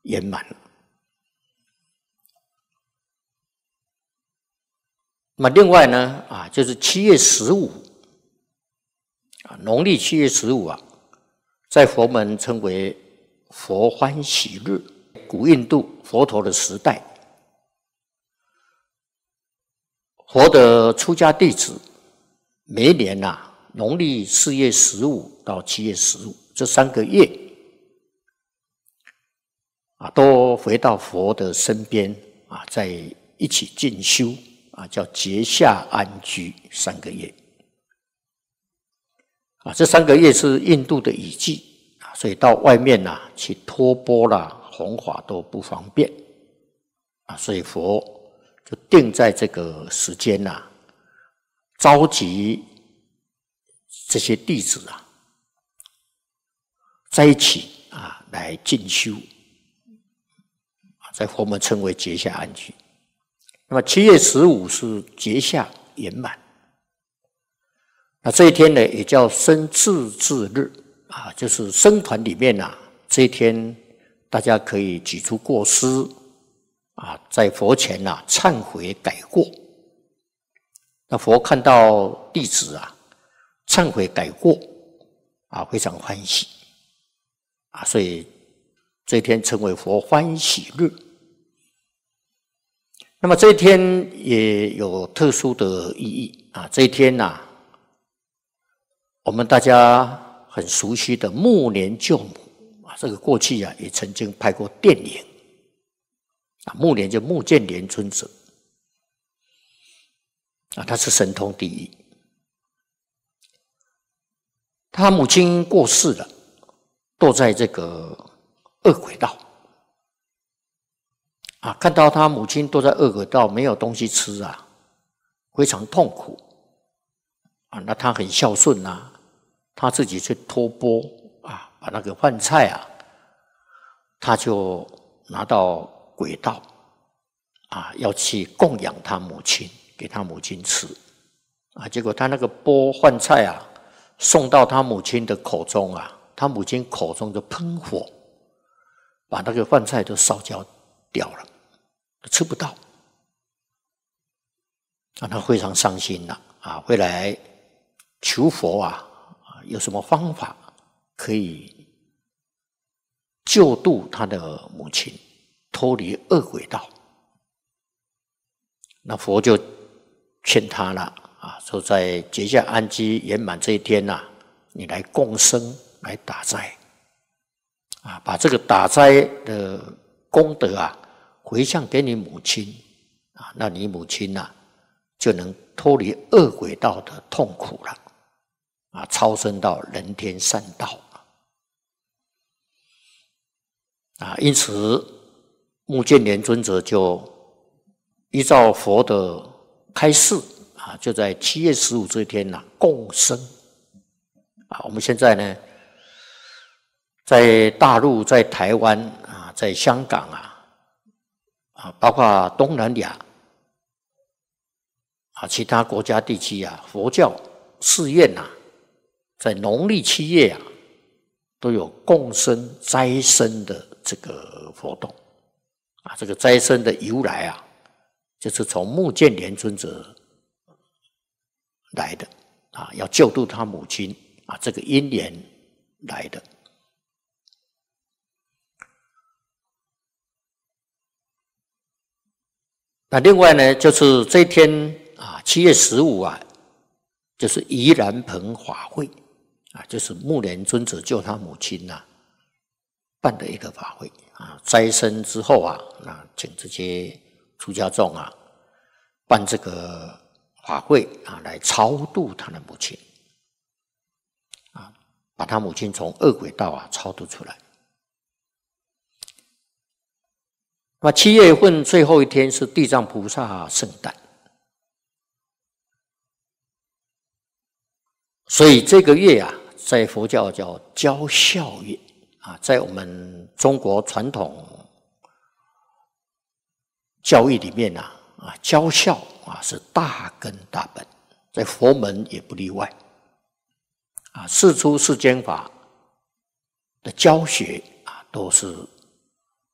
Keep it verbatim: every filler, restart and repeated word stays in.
圆满。那么另外呢，啊，就是七月十五，啊，农历七月十五啊，在佛门称为佛欢喜日。古印度佛陀的时代，佛的出家弟子每年呐、啊，农历四月十五到七月十五这三个月啊，都回到佛的身边啊，在一起进修啊，叫结下安居三个月啊。这三个月是印度的雨季啊，所以到外面呐、啊、去托钵啦、弘法都不方便啊，所以佛就定在这个时间呐、啊，召集这些弟子啊，在一起啊来进修，在佛门称为结下安居。那么七月十五是结下圆满，那这一天呢也叫生智智日啊，就是僧团里面啊，这一天大家可以举出过失啊，在佛前啊忏悔改过。那佛看到弟子啊忏悔改过啊，非常欢喜啊，所以这一天称为佛欢喜日。那么这一天也有特殊的意义啊，这一天呐、啊，我们大家很熟悉的目连救母啊，这个过去啊也曾经拍过电影啊，目连就目犍连尊者啊，他是神通第一。他母亲过世了，堕在这个恶鬼道啊，看到他母亲堕在恶鬼道，没有东西吃啊，非常痛苦啊。那他很孝顺啊，他自己去托钵啊，把那个饭菜啊，他就拿到鬼道啊，要去供养他母亲，给他母亲吃啊。结果他那个钵饭菜啊，送到他母亲的口中啊，他母亲口中就喷火，把那个饭菜都烧焦掉了，吃不到啊，他非常伤心了啊，回来求佛啊，有什么方法可以救度他的母亲脱离恶鬼道？那佛就劝他了啊，说在结下安居圆满这一天呐、啊，你来共生，来打斋啊，把这个打斋的功德啊回向给你母亲啊，那你母亲呐、啊、就能脱离恶鬼道的痛苦了啊，超生到人天善道啊。因此目犍连尊者就依照佛的开示啊，就在七月十五这一天呐、啊、共生啊。我们现在呢，在大陆、在台湾啊、在香港啊，啊，包括东南亚啊，其他国家地区啊，佛教寺院呐、啊，在农历七月啊，都有共生斋生的这个活动啊。这个斋生的由来啊，就是从目犍连尊者来的啊，要救度他母亲啊，这个因缘来的。那另外呢，就是这一天啊，七月十五啊，就是宜兰盆法会啊，就是目连尊者救他母亲呐、啊、办的一个法会啊。斋生之后啊，那请这些出家众啊办这个法会啊，来超度他的母亲啊，把他母亲从恶鬼道啊超度出来。那七月份最后一天是地藏菩萨圣诞，所以这个月啊，在佛教叫交孝月啊，在我们中国传统教育里面啊，啊交孝啊是大根大本，在佛门也不例外啊。世出世间法的教学啊，都是